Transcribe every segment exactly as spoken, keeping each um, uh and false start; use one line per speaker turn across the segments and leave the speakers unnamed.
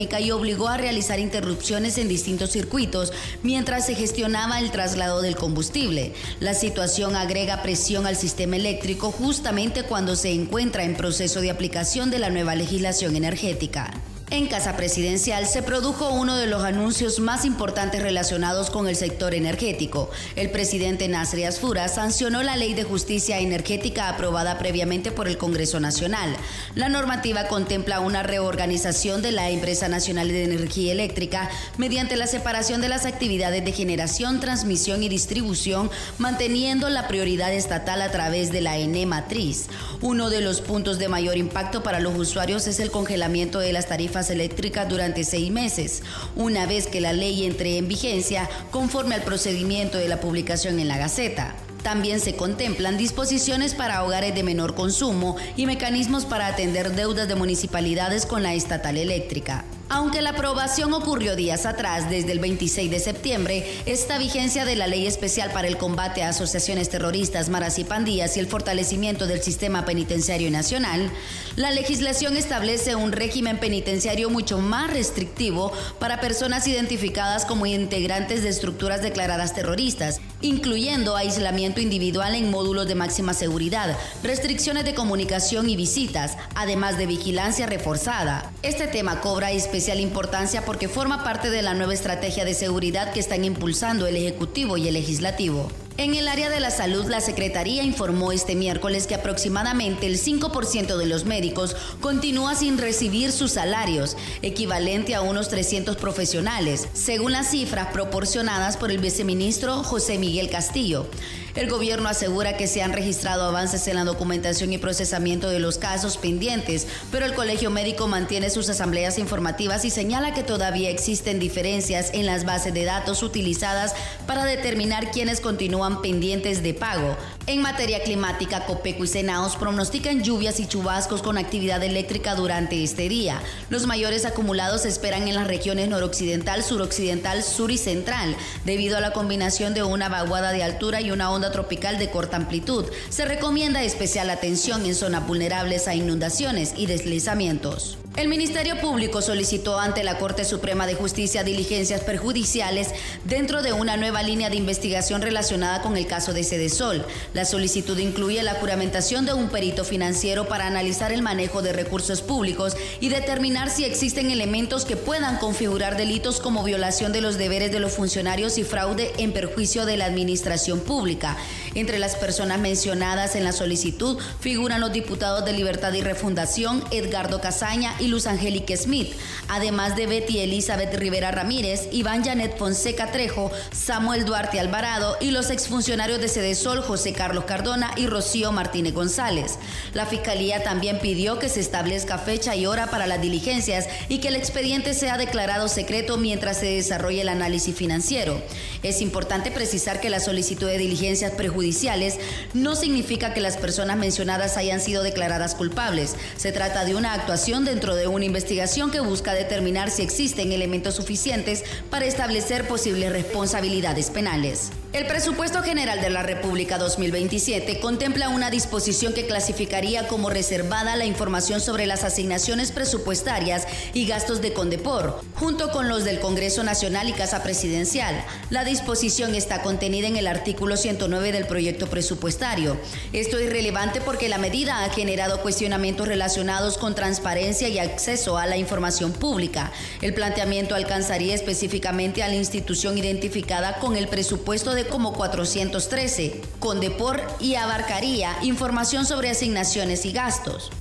y obligó a realizar interrupciones en distintos circuitos mientras se gestionaba el traslado del combustible. La situación agrega presión al sistema eléctrico justamente cuando se encuentra en proceso de aplicación de la nueva legislación energética. En Casa Presidencial se produjo uno de los anuncios más importantes relacionados con el sector energético. El presidente Nasri Asfura sancionó la Ley de Justicia Energética aprobada previamente por el Congreso Nacional. La normativa contempla una reorganización de la Empresa Nacional de Energía Eléctrica mediante la separación de las actividades de generación, transmisión y distribución, manteniendo la prioridad estatal a través de la E N E matriz. Uno de los puntos de mayor impacto para los usuarios es el congelamiento de las tarifas eléctricas durante seis meses, una vez que la ley entre en vigencia conforme al procedimiento de la publicación en la Gaceta. También se contemplan disposiciones para hogares de menor consumo y mecanismos para atender deudas de municipalidades con la estatal eléctrica. Aunque la aprobación ocurrió días atrás, desde el veintiséis de septiembre, esta vigencia de la Ley Especial para el Combate a Asociaciones Terroristas, Maras y Pandillas y el fortalecimiento del sistema penitenciario nacional, la legislación establece un régimen penitenciario mucho más restrictivo para personas identificadas como integrantes de estructuras declaradas terroristas, incluyendo aislamiento individual en módulos de máxima seguridad, restricciones de comunicación y visitas, además de vigilancia reforzada. Este tema cobra especial importancia porque forma parte de la nueva estrategia de seguridad que están impulsando el Ejecutivo y el Legislativo. En el área de la salud, la Secretaría informó este miércoles que aproximadamente el cinco por ciento de los médicos continúa sin recibir sus salarios, equivalente a unos trescientos profesionales, según las cifras proporcionadas por el viceministro José Miguel Castillo. El gobierno asegura que se han registrado avances en la documentación y procesamiento de los casos pendientes, pero el Colegio Médico mantiene sus asambleas informativas y señala que todavía existen diferencias en las bases de datos utilizadas para determinar quiénes continúan pendientes de pago. En materia climática, Copeco y Senaos pronostican lluvias y chubascos con actividad eléctrica durante este día. Los mayores acumulados se esperan en las regiones noroccidental, suroccidental, sur y central, debido a la combinación de una vaguada de altura y una onda tropical de corta amplitud. Se recomienda especial atención en zonas vulnerables a inundaciones y deslizamientos. El Ministerio Público solicitó ante la Corte Suprema de Justicia diligencias perjudiciales dentro de una nueva línea de investigación relacionada con el caso de Sedesol. La solicitud incluye la juramentación de un perito financiero para analizar el manejo de recursos públicos y determinar si existen elementos que puedan configurar delitos como violación de los deberes de los funcionarios y fraude en perjuicio de la administración pública. Entre las personas mencionadas en la solicitud figuran los diputados de Libertad y Refundación, Edgardo Casaña y Luz Angélica Smith, además de Betty Elizabeth Rivera Ramírez, Iván Janet Fonseca Trejo, Samuel Duarte Alvarado y los exfuncionarios de Sedesol, José Carlos Cardona y Rocío Martínez González. La Fiscalía también pidió que se establezca fecha y hora para las diligencias y que el expediente sea declarado secreto mientras se desarrolle el análisis financiero. Es importante precisar que la solicitud de diligencias prejudiciales no significa que las personas mencionadas hayan sido declaradas culpables. Se trata de una actuación dentro de una investigación que busca determinar si existen elementos suficientes para establecer posibles responsabilidades penales. El Presupuesto General de la República dos mil veintisiete contempla una disposición que clasificaría como reservada la información sobre las asignaciones presupuestarias y gastos de Condepor, junto con los del Congreso Nacional y Casa Presidencial. La disposición está contenida en el artículo ciento nueve del proyecto presupuestario. Esto es relevante porque la medida ha generado cuestionamientos relacionados con transparencia y acceso a la información pública. El planteamiento alcanzaría específicamente a la institución identificada con el presupuesto de como cuatrocientos trece, Condepor, y abarcaría información sobre asignaciones y gastos.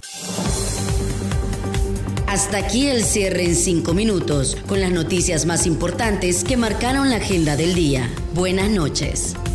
Hasta aquí el cierre en cinco minutos, con las noticias más importantes que marcaron la agenda del día. Buenas noches.